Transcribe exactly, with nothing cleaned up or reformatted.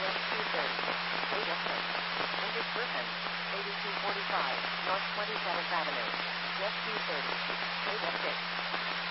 S two thirty, eight F six, English Griffin, eighty-two forty-five, North twenty-seventh Avenue, Jet two thirty, eight F six.